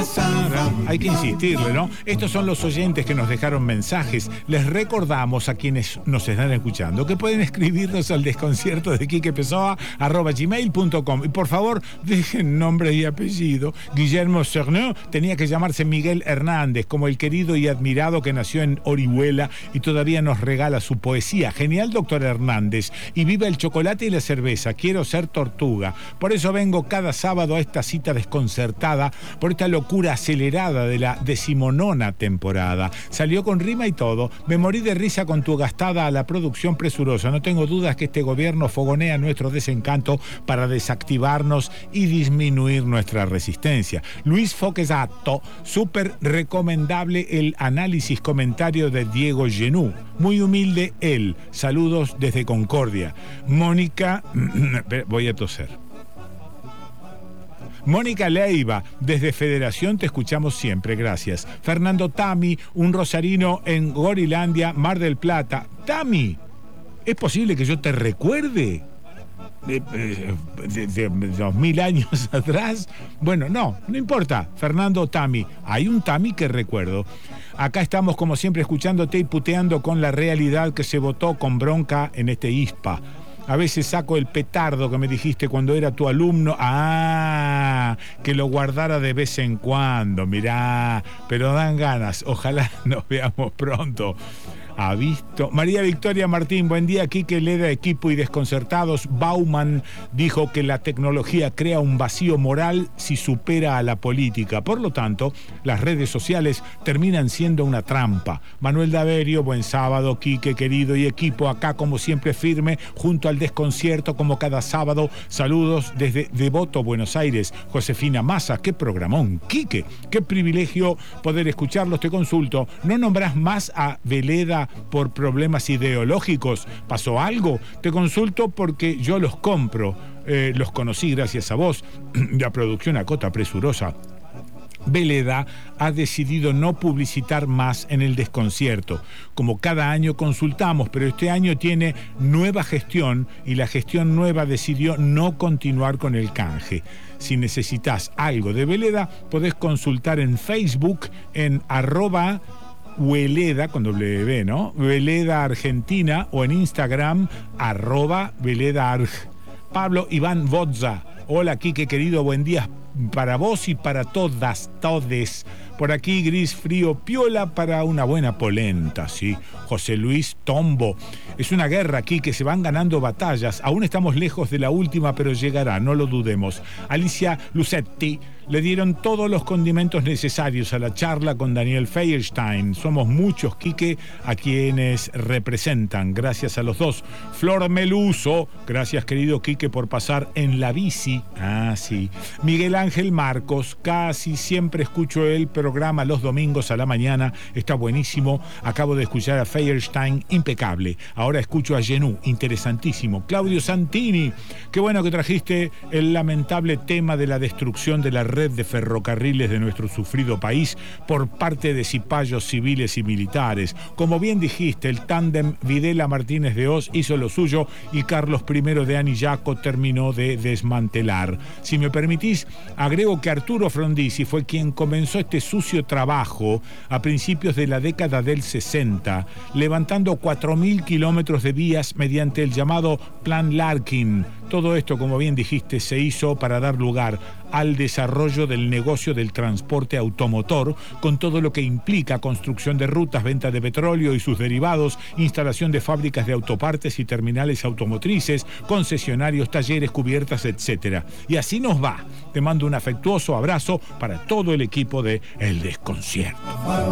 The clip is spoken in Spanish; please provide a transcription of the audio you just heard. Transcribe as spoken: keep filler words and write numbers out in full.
pasarán. Hay que insistirle, ¿no? Estos son los oyentes que nos dejaron mensajes. Les recordamos a quienes nos están escuchando que pueden escribirnos al desconcierto de Quique Pessoa arroba gmail punto com. Y por favor, dejen nombre y apellido. Guillermo Cerneux tenía que llamarse Miguel Hernández, como el querido y admirado que nació en Orihuela y todavía nos regala su poesía. Genial, doctor Hernández. Y viva el chocolate y la cerveza. Quiero ser tortuga. Por eso vengo cada sábado a esta cita desconcertada por esta locura acelerada de la decimonona temporada. Salió con rima y todo. Me morí de risa con tu gastada a la producción presurosa. No tengo dudas que este gobierno fogonea nuestro desencanto para desactivarnos y disminuir nuestra resistencia. Luis Foquesato, súper recomendable el análisis comentario de Diego Genú. Muy humilde él. Saludos desde Concordia. Mónica, voy a toser. Mónica Leiva, desde Federación te escuchamos siempre, gracias. Fernando Tami, un rosarino en Gorilandia, Mar del Plata. Tami, ¿es posible que yo te recuerde? De, de, de, de, de dos mil años atrás. Bueno, no, no importa. Fernando Tami, hay un Tami que recuerdo. Acá estamos como siempre escuchándote y puteando con la realidad que se votó con bronca en este I S P A. A veces saco el petardo que me dijiste cuando era tu alumno. Ah, que lo guardara de vez en cuando, mirá. Pero dan ganas, ojalá nos veamos pronto. Ha visto. María Victoria Martín, buen día. Quique Leda, equipo y desconcertados. Bauman dijo que la tecnología crea un vacío moral si supera a la política. Por lo tanto, las redes sociales terminan siendo una trampa. Manuel Daverio, buen sábado. Quique, querido y equipo, acá como siempre firme, junto al desconcierto como cada sábado. Saludos desde Devoto, Buenos Aires. Josefina Massa, qué programón. Quique, qué privilegio poder escucharlos. Te consulto, ¿no nombrás más a Veleda por problemas ideológicos? ¿Pasó algo? Te consulto porque yo los compro. Eh, los conocí gracias a vos. La producción a cota presurosa. Veleda ha decidido no publicitar más en el desconcierto. Como cada año consultamos, pero este año tiene nueva gestión y la gestión nueva decidió no continuar con el canje. Si necesitas algo de Veleda, podés consultar en Facebook en arroba Veleda, con doble B, ¿no? Veleda Argentina, o en Instagram, arroba Veleda Arg. Pablo Iván Vodza. Hola, Quique, querido, buen día para vos y para todas, todes. Por aquí, gris, frío, piola para una buena polenta, sí. José Luis Tombo. Es una guerra aquí que se van ganando batallas. Aún estamos lejos de la última, pero llegará, no lo dudemos. Alicia Lucetti. Le dieron todos los condimentos necesarios a la charla con Daniel Feierstein. Somos muchos, Quique, a quienes representan. Gracias a los dos. Flor Meluso. Gracias, querido Quique, por pasar en la bici. Ah, sí. Miguel Ángel Marcos. Casi siempre escucho el programa los domingos a la mañana. Está buenísimo. Acabo de escuchar a Feierstein. Impecable. Ahora escucho a Genú. Interesantísimo. Claudio Santini. Qué bueno que trajiste el lamentable tema de la destrucción de la red de ferrocarriles de nuestro sufrido país por parte de cipayos civiles y militares. Como bien dijiste, el tándem Videla Martínez de Oz hizo lo suyo y Carlos primero de Anillaco terminó de desmantelar. Si me permitís, agrego que Arturo Frondizi fue quien comenzó este sucio trabajo a principios de la década del sesenta, levantando cuatro mil kilómetros de vías mediante el llamado Plan Larkin. Todo esto, como bien dijiste, se hizo para dar lugar al desarrollo del negocio del transporte automotor, con todo lo que implica construcción de rutas, venta de petróleo y sus derivados, instalación de fábricas de autopartes y terminales automotrices, concesionarios, talleres, cubiertas, etcétera. Y así nos va. Te mando un afectuoso abrazo para todo el equipo de El Desconcierto.